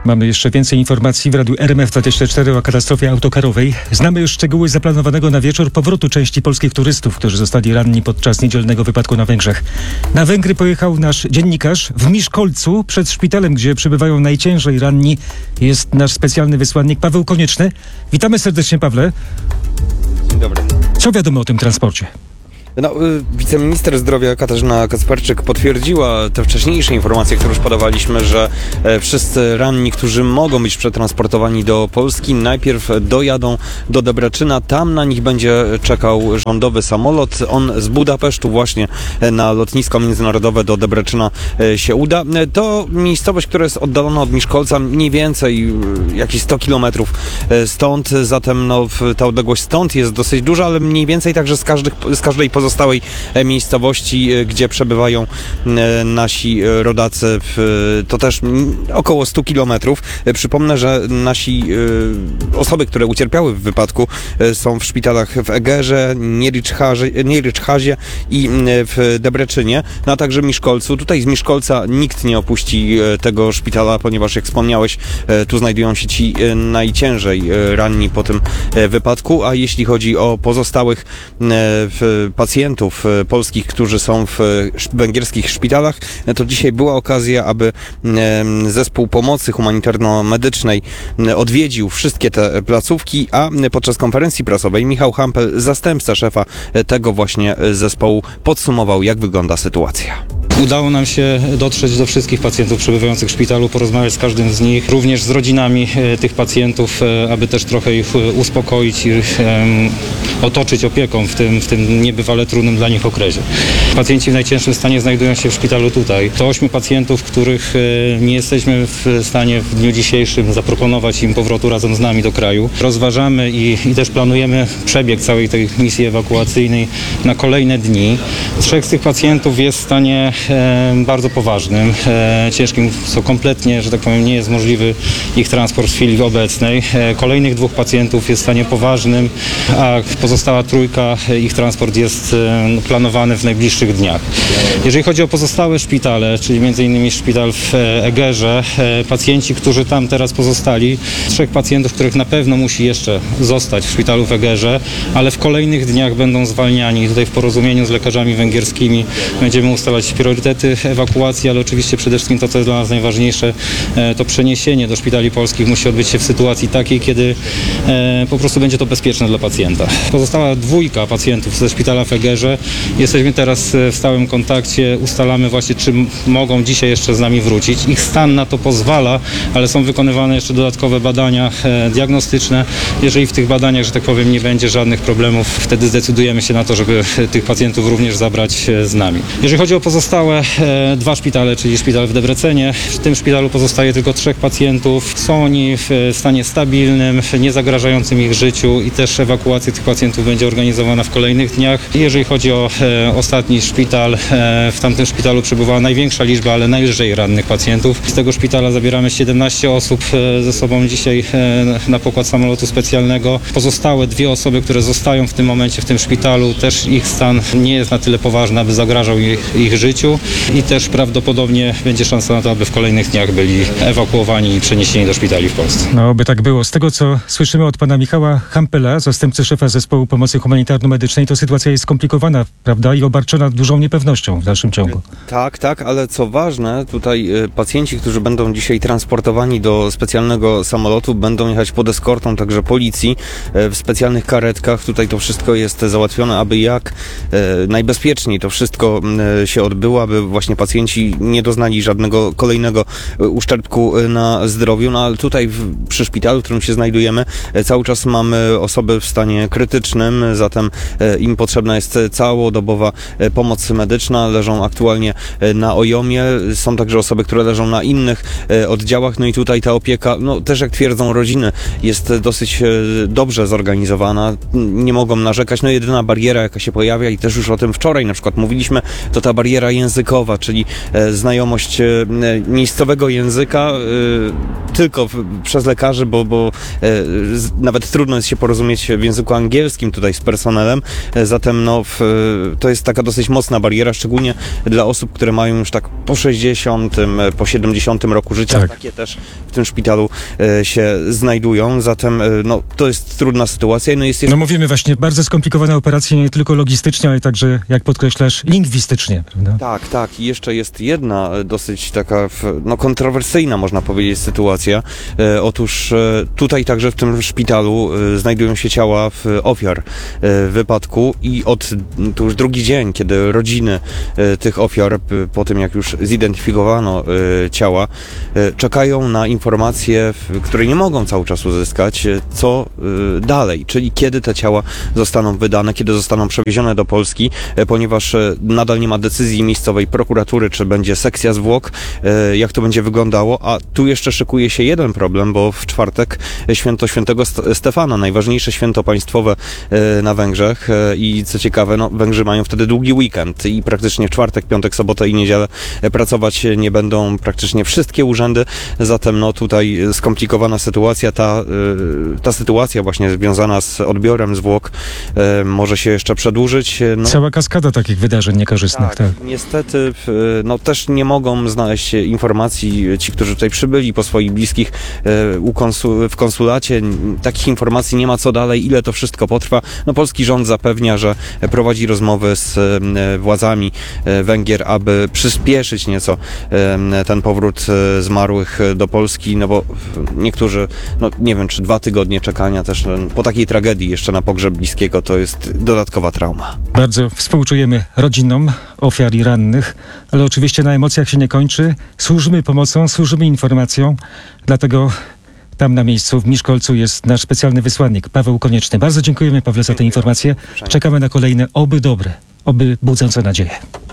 Mamy jeszcze więcej informacji w Radiu RMF24 o katastrofie autokarowej. Znamy już szczegóły zaplanowanego na wieczór powrotu części polskich turystów, którzy zostali ranni podczas niedzielnego wypadku na Węgrzech. Na Węgry pojechał nasz dziennikarz. W Miskolcu, przed szpitalem, gdzie przebywają najciężej ranni, jest nasz specjalny wysłannik Paweł Konieczny. Witamy serdecznie, Pawle. Dzień dobry. Co wiadomo o tym transporcie? Wiceminister zdrowia Katarzyna Kacperczyk potwierdziła te wcześniejsze informacje, które już podawaliśmy, że wszyscy ranni, którzy mogą być przetransportowani do Polski, najpierw dojadą do Debreczyna. Tam na nich będzie czekał rządowy samolot. On z Budapesztu właśnie na lotnisko międzynarodowe do Debreczyna się uda. To miejscowość, która jest oddalona od Miskolca mniej więcej jakieś 100 kilometrów stąd. Zatem ta odległość stąd jest dosyć duża, ale mniej więcej także z każdej pozostałej miejscowości, gdzie przebywają nasi rodacy, to też około 100 kilometrów. Przypomnę, że osoby, które ucierpiały w wypadku, są w szpitalach w Egerze, Niericzhazie i w Debreczynie, a także Miskolcu. Tutaj z Miskolca nikt nie opuści tego szpitala, ponieważ jak wspomniałeś, tu znajdują się ci najciężej ranni po tym wypadku, a jeśli chodzi o pozostałych pacjentów polskich, którzy są w węgierskich szpitalach, to dzisiaj była okazja, aby zespół pomocy humanitarno-medycznej odwiedził wszystkie te placówki, a podczas konferencji prasowej Michał Hampel, zastępca szefa tego właśnie zespołu, podsumował, jak wygląda sytuacja. Udało nam się dotrzeć do wszystkich pacjentów przebywających w szpitalu, porozmawiać z każdym z nich, również z rodzinami tych pacjentów, aby też trochę ich uspokoić i otoczyć opieką w tym niebywale trudnym dla nich okresie. Pacjenci w najcięższym stanie znajdują się w szpitalu tutaj. To 8 pacjentów, których nie jesteśmy w stanie w dniu dzisiejszym zaproponować im powrotu razem z nami do kraju. Rozważamy i też planujemy przebieg całej tej misji ewakuacyjnej na kolejne dni. 3 z tych pacjentów jest w stanie bardzo poważnym, ciężkim, co kompletnie, że tak powiem, nie jest możliwy ich transport w chwili obecnej. Kolejnych 2 pacjentów jest w stanie poważnym, a pozostała 3, ich transport jest planowany w najbliższych dniach. Jeżeli chodzi o pozostałe szpitale, czyli m.in. szpital w Egerze, pacjenci, którzy tam teraz pozostali, 3 pacjentów, których na pewno musi jeszcze zostać w szpitalu w Egerze, ale w kolejnych dniach będą zwalniani. Tutaj w porozumieniu z lekarzami węgierskimi będziemy ustalać priorytety ewakuacji, ale oczywiście przede wszystkim to, co jest dla nas najważniejsze, to przeniesienie do szpitali polskich musi odbyć się w sytuacji takiej, kiedy po prostu będzie to bezpieczne dla pacjenta. Pozostała 2 pacjentów ze szpitala w Egerze. Jesteśmy teraz w stałym kontakcie, ustalamy właśnie, czy mogą dzisiaj jeszcze z nami wrócić. Ich stan na to pozwala, ale są wykonywane jeszcze dodatkowe badania diagnostyczne. Jeżeli w tych badaniach, że tak powiem, nie będzie żadnych problemów, wtedy zdecydujemy się na to, żeby tych pacjentów również zabrać z nami. Jeżeli chodzi o pozostałe 2 szpitale, czyli szpital w Debrecenie, w tym szpitalu pozostaje tylko 3 pacjentów. Są oni w stanie stabilnym, nie zagrażającym ich życiu i też ewakuacja tych pacjentów będzie organizowana w kolejnych dniach. Jeżeli chodzi o ostatni szpital, w tamtym szpitalu przebywała największa liczba, ale najlżej rannych pacjentów. Z tego szpitala zabieramy 17 osób ze sobą dzisiaj na pokład samolotu specjalnego. Pozostałe 2 osoby, które zostają w tym momencie w tym szpitalu, też ich stan nie jest na tyle poważny, aby zagrażał ich życiu i też prawdopodobnie będzie szansa na to, aby w kolejnych dniach byli ewakuowani i przeniesieni do szpitali w Polsce. No, by tak było. Z tego, co słyszymy od pana Michała Hampela, zastępcy szefa zespołu pomocy humanitarno-medycznej, to sytuacja jest skomplikowana, prawda, i obarczona dużą niepewnością w dalszym ciągu. Tak, ale co ważne, tutaj pacjenci, którzy będą dzisiaj transportowani do specjalnego samolotu, będą jechać pod eskortą także policji w specjalnych karetkach. Tutaj to wszystko jest załatwione, aby jak najbezpieczniej to wszystko się odbyło, aby właśnie pacjenci nie doznali żadnego kolejnego uszczerbku na zdrowiu. No ale tutaj przy szpitalu, w którym się znajdujemy, cały czas mamy osoby w stanie krytycznym, zatem im potrzebna jest całodobowa pomoc medyczna. Leżą aktualnie na OJOM-ie. Są także osoby, które leżą na innych oddziałach. No i tutaj ta opieka, no też jak twierdzą rodziny, jest dosyć dobrze zorganizowana. Nie mogą narzekać. No jedyna bariera, jaka się pojawia, i też już o tym wczoraj na przykład mówiliśmy, to ta bariera językowa, czyli znajomość miejscowego języka. tylko przez lekarzy, bo nawet trudno jest się porozumieć w języku angielskim tutaj z personelem, zatem to jest taka dosyć mocna bariera, szczególnie dla osób, które mają już tak po 60, po 70 roku życia, Tak. takie też w tym szpitalu się znajdują, zatem to jest trudna sytuacja. No mówimy właśnie, bardzo skomplikowane operacje, nie tylko logistycznie, ale także, jak podkreślasz, lingwistycznie, prawda? Tak. I jeszcze jest jedna dosyć taka kontrowersyjna, można powiedzieć, sytuacja. Otóż tutaj także w tym szpitalu znajdują się ciała ofiar wypadku i to już drugi dzień, kiedy rodziny tych ofiar, po tym jak już zidentyfikowano ciała, czekają na informacje, które nie mogą cały czas uzyskać, co dalej, czyli kiedy te ciała zostaną wydane, kiedy zostaną przewiezione do Polski, ponieważ nadal nie ma decyzji miejscowej prokuratury, czy będzie sekcja zwłok, jak to będzie wyglądało, a tu jeszcze szykuje się jeden problem, bo w czwartek święto świętego Stefana, najważniejsze święto państwowe na Węgrzech i co ciekawe, Węgrzy mają wtedy długi weekend i praktycznie w czwartek, piątek, sobotę i niedzielę pracować nie będą praktycznie wszystkie urzędy, zatem tutaj skomplikowana sytuacja, ta sytuacja właśnie związana z odbiorem zwłok może się jeszcze przedłużyć. Cała kaskada takich wydarzeń niekorzystnych. Tak. Niestety też nie mogą znaleźć informacji ci, którzy tutaj przybyli po swoich bliskich w konsulacie. Takich informacji nie ma, co dalej, ile to wszystko potrwa. Polski rząd zapewnia, że prowadzi rozmowy z władzami Węgier, aby przyspieszyć nieco ten powrót zmarłych do Polski, bo niektórzy, nie wiem, czy 2 tygodnie czekania też po takiej tragedii jeszcze na pogrzeb bliskiego to jest dodatkowa trauma. Bardzo współczujemy rodzinom ofiar i rannych, ale oczywiście na emocjach się nie kończy. Służymy pomocą, służymy informacją, dlatego tam na miejscu w Miszkolcu jest nasz specjalny wysłannik Paweł Konieczny. Bardzo dziękujemy, Pawle, za te informacje. Czekamy na kolejne, oby dobre, oby budzące nadzieję.